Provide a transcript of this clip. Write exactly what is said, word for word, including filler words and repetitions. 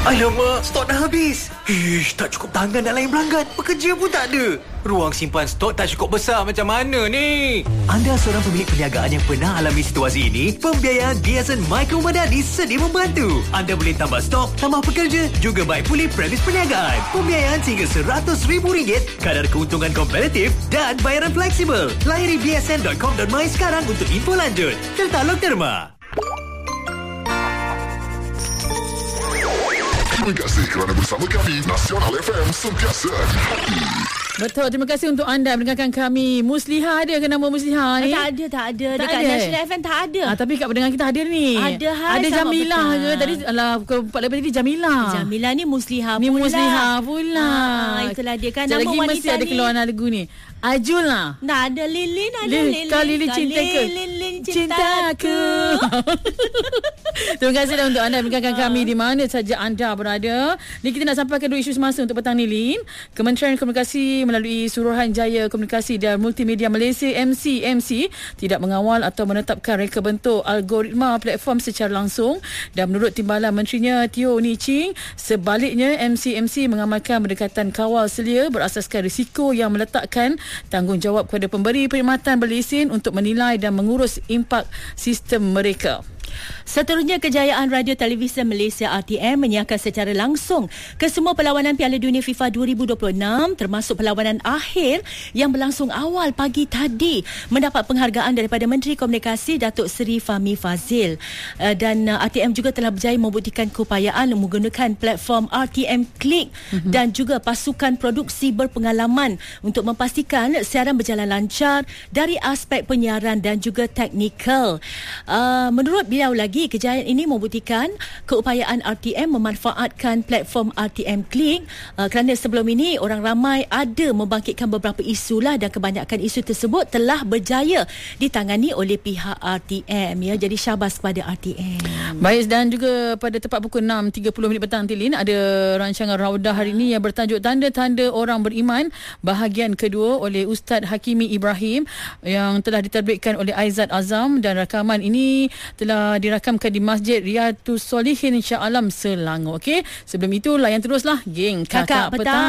Alamak, stok dah habis. Ish, tak cukup tangan nak layan pelanggan. Pekerja pun tak ada. Ruang simpan stok tak cukup besar, macam mana ni? Anda seorang pemilik perniagaan yang pernah alami situasi ini? Pembiayaan B S N Micro Madani sedia membantu. Anda boleh tambah stok, tambah pekerja, juga baik pulih premis perniagaan. Pembiayaan sehingga seratus ribu ringgit, kadar keuntungan kompetitif dan bayaran fleksibel. Layari b s n dot com dot my sekarang untuk info lanjut. Tertalog Derma. Terima kasih kerana bersama kami Nasional F M sentiasa di hati. Betul, terima kasih untuk anda mendengarkan kami. Musliha ada ke nama Musliha ni? Tak ada, tak ada. Tak Dekat ada. Nasional F M tak ada. Ah, tapi kat pendengar kita ada ni. Ada, hai, Ada sama Jamilah petang. ke? Tadi alah keempat lepas tadi Jamilah. Jamilah ni Musliha Ni pula. Musliha pula. Ah, itulah dia kan. Sekejap Nama lagi wanita mesti ada ni. keluar lagu ni. Ajul lah. Nah, ada Lilin, ada Lil, Lilin. kau Lilin cinta ke? Lilin Cintaku. Terima kasih dah untuk anda mendengarkan kami di mana saja anda berada. Ni kita nak sampaikan dua isu semasa untuk petang ni, Lin. Kementerian Komunikasi melalui Suruhanjaya Komunikasi dan Multimedia Malaysia M C M C tidak mengawal atau menetapkan reka bentuk algoritma platform secara langsung, dan menurut Timbalan Menterinya Teo Ni Ching, sebaliknya M C M C mengamalkan pendekatan kawal selia berasaskan risiko yang meletakkan tanggungjawab kepada pemberi perkhidmatan berlesen untuk menilai dan mengurus impak sistem mereka. Seterusnya, Kejayaan Radio Television Malaysia R T M menyiarkan secara langsung ke semua perlawanan Piala Dunia FIFA dua ribu dua puluh enam, termasuk perlawanan akhir yang berlangsung awal pagi tadi, mendapat penghargaan daripada Menteri Komunikasi Datuk Seri Fahmi Fazil. Uh, dan uh, R T M juga telah berjaya membuktikan keupayaan menggunakan platform R T M Click mm-hmm. dan juga pasukan produksi berpengalaman untuk memastikan siaran berjalan lancar dari aspek penyiaran dan juga teknikal. Uh, menurut beliau lagi, kejayaan ini membuktikan keupayaan R T M memanfaatkan platform R T M Click uh, kerana sebelum ini orang ramai ada membangkitkan beberapa isu lah, dan kebanyakan isu tersebut telah berjaya ditangani oleh pihak R T M, ya. Jadi syabas kepada R T M. Baik, dan juga pada tepat pukul enam tiga puluh minit petang, Tilin, ada rancangan Raudah hari ini yang bertajuk Tanda-Tanda Orang Beriman, bahagian kedua oleh Ustaz Hakimi Ibrahim, yang telah diterbitkan oleh Aizat Azam, dan rakaman ini telah dirakamkan di Masjid Riyadhus Solihin Shah Alam, Selangor. Okey, sebelum itu layan teruslah geng Kakak, Kakak Petang.